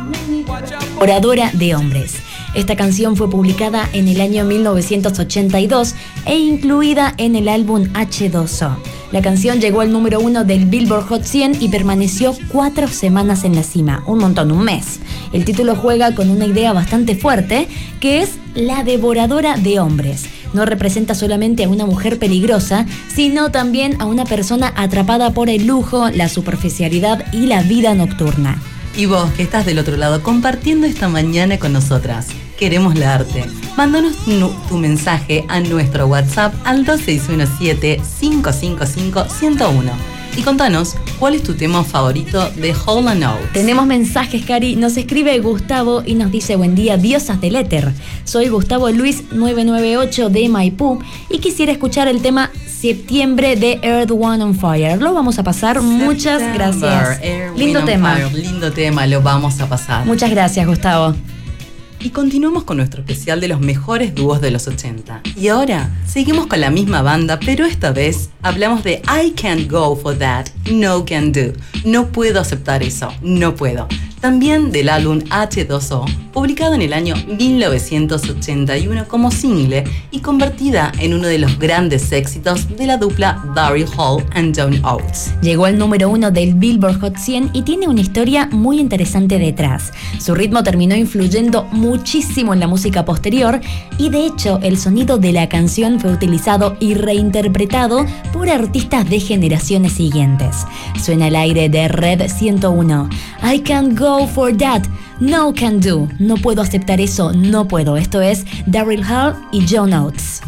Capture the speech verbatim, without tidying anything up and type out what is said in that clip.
Devoradora de hombres. Esta canción fue publicada en el año mil novecientos ochenta y dos e incluida en el álbum hache dos o. La canción llegó al número uno del Billboard Hot cien y permaneció cuatro semanas en la cima, un montón, un mes. El título juega con una idea bastante fuerte, que es la devoradora de hombres. No representa solamente a una mujer peligrosa, sino también a una persona atrapada por el lujo, la superficialidad y la vida nocturna. Y vos, que estás del otro lado, compartiendo esta mañana con nosotras, queremos leerte. Mándanos tu, tu mensaje a nuestro WhatsApp al dos seis uno siete, cinco cinco cinco, uno cero uno y contanos cuál es tu tema favorito de Hall and Oates. Tenemos mensajes, Cari. Nos escribe Gustavo y nos dice: buen día, diosas del éter. Soy Gustavo Luis nueve nueve ocho de Maipú y quisiera escuchar el tema Septiembre de Earth, Wind and Fire. Lo vamos a pasar. September, Muchas gracias. Air, lindo tema. Fire, lindo tema, lo vamos a pasar. Muchas gracias, Gustavo. Y continuamos con nuestro especial de los mejores dúos de los ochenta. Y ahora seguimos con la misma banda, pero esta vez hablamos de I Can't Go For That, No Can Do. No puedo aceptar eso, no puedo. También del álbum hache dos o, publicado en el año mil novecientos ochenta y uno como single y convertida en uno de los grandes éxitos de la dupla Daryl Hall and John Oates. Llegó al número uno del Billboard Hot cien y tiene una historia muy interesante detrás. Su ritmo terminó influyendo muchísimo en la música posterior y de hecho el sonido de la canción fue utilizado y reinterpretado por artistas de generaciones siguientes. Suena al aire de Red ciento uno. I Can't Go For That, No Can Do. No puedo aceptar eso, no puedo. Esto es Daryl Hall y John Oates.